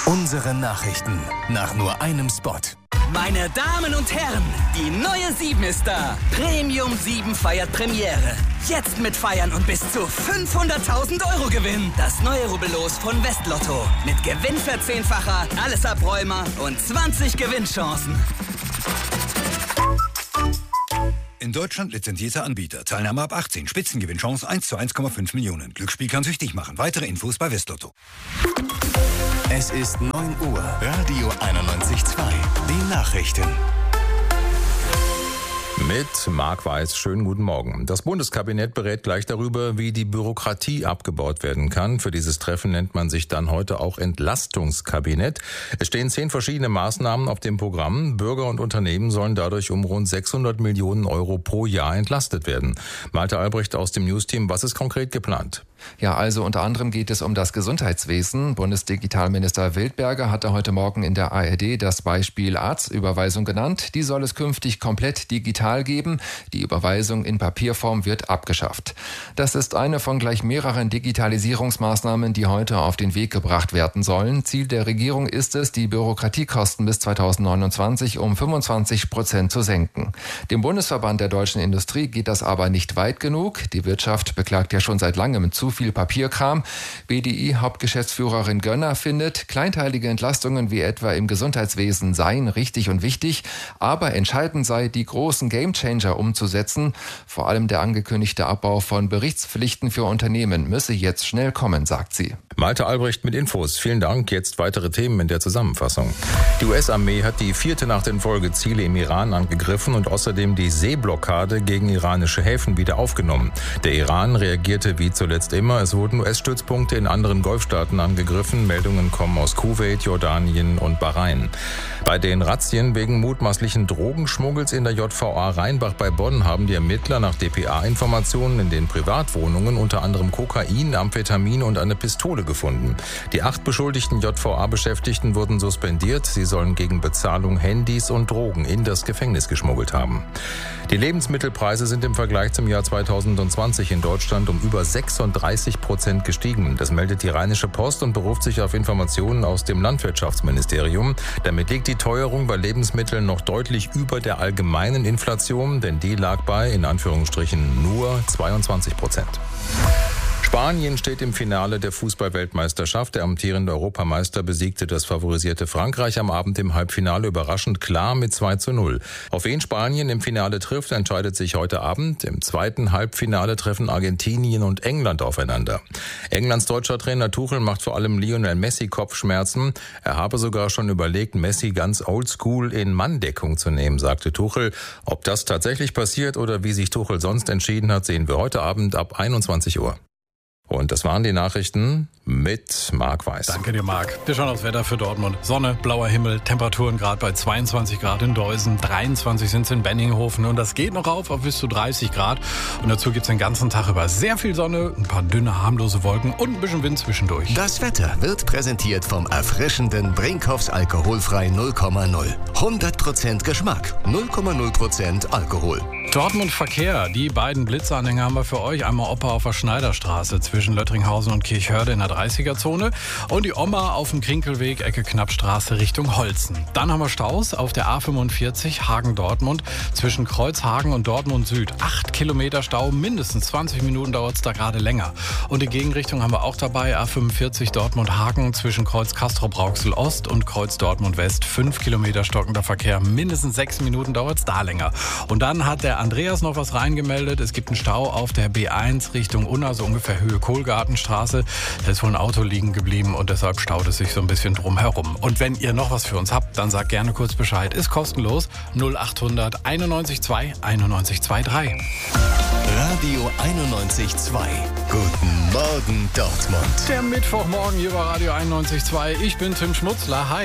Unsere Nachrichten nach nur einem Spot. Meine Damen und Herren, die neue 7 ist da. Premium 7 feiert Premiere. Jetzt mit Feiern und bis zu 500.000 € Gewinn. Das neue Rubbellos von Westlotto. Mit Gewinnverzehnfacher, Allesabräumer und 20 Gewinnchancen. In Deutschland lizenzierter Anbieter. Teilnahme ab 18. Spitzengewinnchance 1 zu 1,5 Millionen. Glücksspiel kann süchtig machen. Weitere Infos bei Westlotto. Es ist 9 Uhr. Radio 91.2. Die Nachrichten. Mit Marc Weiß, schönen guten Morgen. Das Bundeskabinett berät gleich darüber, wie die Bürokratie abgebaut werden kann. Für dieses Treffen nennt man sich dann heute auch Entlastungskabinett. Es stehen 10 verschiedene Maßnahmen auf dem Programm. Bürger und Unternehmen sollen dadurch um rund 600 Millionen € pro Jahr entlastet werden. Malte Albrecht aus dem Newsteam, was ist konkret geplant? Ja, also unter anderem geht es um das Gesundheitswesen. Bundesdigitalminister Wildberger hatte heute Morgen in der ARD das Beispiel Arztüberweisung genannt. Die soll es künftig komplett digital geben. Die Überweisung in Papierform wird abgeschafft. Das ist eine von gleich mehreren Digitalisierungsmaßnahmen, die heute auf den Weg gebracht werden sollen. Ziel der Regierung ist es, die Bürokratiekosten bis 2029 um 25% zu senken. Dem Bundesverband der deutschen Industrie geht das aber nicht weit genug. Die Wirtschaft beklagt ja schon seit langem zu viel Papierkram. BDI-Hauptgeschäftsführerin Gönner findet, kleinteilige Entlastungen wie etwa im Gesundheitswesen seien richtig und wichtig, aber entscheidend sei, die großen Gamechanger umzusetzen. Vor allem der angekündigte Abbau von Berichtspflichten für Unternehmen müsse jetzt schnell kommen, sagt sie. Malte Albrecht mit Infos. Vielen Dank. Jetzt weitere Themen in der Zusammenfassung. Die US-Armee hat die 4. Nacht in Folge Ziele im Iran angegriffen und außerdem die Seeblockade gegen iranische Häfen wieder aufgenommen. Der Iran reagierte wie zuletzt immer. Es wurden US-Stützpunkte in anderen Golfstaaten angegriffen. Meldungen kommen aus Kuwait, Jordanien und Bahrain. Bei den Razzien wegen mutmaßlichen Drogenschmuggels in der JVA Rheinbach bei Bonn haben die Ermittler nach dpa-Informationen in den Privatwohnungen unter anderem Kokain, Amphetamin und eine Pistole gefunden. Die 8 beschuldigten JVA-Beschäftigten wurden suspendiert. Sie sollen gegen Bezahlung Handys und Drogen in das Gefängnis geschmuggelt haben. Die Lebensmittelpreise sind im Vergleich zum Jahr 2020 in Deutschland um über 36% gestiegen. Das meldet die Rheinische Post und beruft sich auf Informationen aus dem Landwirtschaftsministerium. Damit liegt die Teuerung bei Lebensmitteln noch deutlich über der allgemeinen Inflation, denn die lag bei, in Anführungsstrichen, nur 22%. Spanien steht im Finale der Fußball-Weltmeisterschaft. Der amtierende Europameister besiegte das favorisierte Frankreich am Abend im Halbfinale überraschend klar mit 2:0. Auf wen Spanien im Finale trifft, entscheidet sich heute Abend. Im zweiten Halbfinale treffen Argentinien und England aufeinander. Englands deutscher Trainer Tuchel macht vor allem Lionel Messi Kopfschmerzen. Er habe sogar schon überlegt, Messi ganz oldschool in Manndeckung zu nehmen, sagte Tuchel. Ob das tatsächlich passiert oder wie sich Tuchel sonst entschieden hat, sehen wir heute Abend ab 21 Uhr. Und das waren die Nachrichten mit Marc Weiß. Danke dir, Marc. Wir schauen aufs Wetter für Dortmund. Sonne, blauer Himmel, Temperaturen gerade bei 22 Grad in Deusen, 23 sind es in Benninghofen und das geht noch auf bis zu 30 Grad. Und dazu gibt es den ganzen Tag über sehr viel Sonne, ein paar dünne, harmlose Wolken und ein bisschen Wind zwischendurch. Das Wetter wird präsentiert vom erfrischenden Brinkhoffs Alkoholfrei 0,0. 100% Geschmack, 0,0% Alkohol. Dortmund Verkehr. Die beiden Blitzanhänger haben wir für euch. Einmal Opa auf der Schneiderstraße zwischen Löttringhausen und Kirchhörde in der 30er-Zone und die Oma auf dem Krinkelweg, Ecke Knappstraße Richtung Holzen. Dann haben wir Staus auf der A45 Hagen-Dortmund zwischen Kreuzhagen und Dortmund Süd. 8 Kilometer Stau, mindestens 20 Minuten dauert es da gerade länger. Und die Gegenrichtung haben wir auch dabei. A45 Dortmund-Hagen zwischen Kreuz Castrop-Rauxel Ost und Kreuz Dortmund West. 5 Kilometer stockender Verkehr, mindestens 6 Minuten dauert es da länger. Und dann hat der Andreas noch was reingemeldet. Es gibt einen Stau auf der B1 Richtung Unna, so ungefähr Höhe Kohlgartenstraße. Da ist wohl ein Auto liegen geblieben und deshalb staut es sich so ein bisschen drum herum. Und wenn ihr noch was für uns habt, dann sagt gerne kurz Bescheid. Ist kostenlos. 0800 91 2 91 23. Radio 91.2. Guten Morgen, Dortmund. Der Mittwochmorgen hier bei Radio 91.2. Ich bin Tim Schmutzler. Hi.